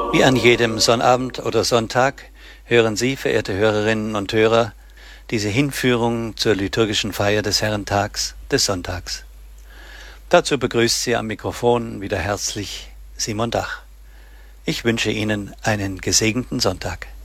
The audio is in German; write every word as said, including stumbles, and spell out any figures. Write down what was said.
Wie an jedem Sonnabend oder Sonntag hören Sie, verehrte Hörerinnen und Hörer, diese Hinführung zur liturgischen Feier des Herrentags, des Sonntags. Dazu begrüßt Sie am Mikrofon wieder herzlich Simon Dach. Ich wünsche Ihnen einen gesegneten Sonntag.